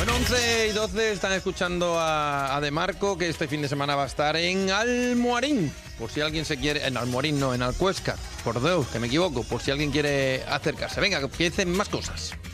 Bueno, 11 y 12 están escuchando a De Marco, que este fin de semana va a estar en Almorín. Por si alguien se quiere... En Almorín no, en Alcuéscar. Por Dios, que me equivoco. Por si alguien quiere acercarse. Venga, que empiecen más cosas.